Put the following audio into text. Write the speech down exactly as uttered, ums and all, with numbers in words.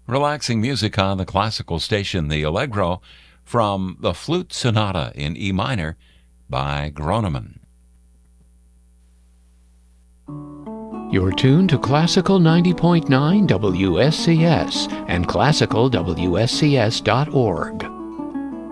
Relaxing music on the classical station, the Allegro, from the Flute Sonata in E minor by Groneman. You're tuned to Classical ninety point nine W S C S and classical W S C S dot org.